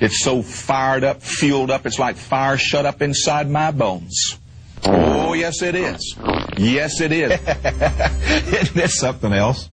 It's so fired up, fueled up, it's like fire shut up inside my bones. Oh, yes, it is. Yes, it is. Isn't this something else?